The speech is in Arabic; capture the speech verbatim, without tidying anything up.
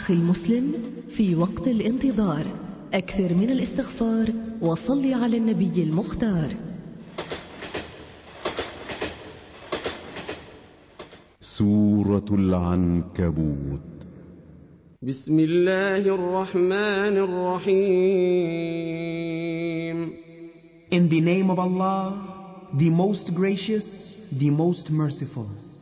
أخي المسلم، في وقت الانتظار أكثر من الاستغفار وصل على النبي المختار. سورة العنكبوت. بسم الله الرحمن الرحيم. In the name of Allah, the most gracious, the most merciful.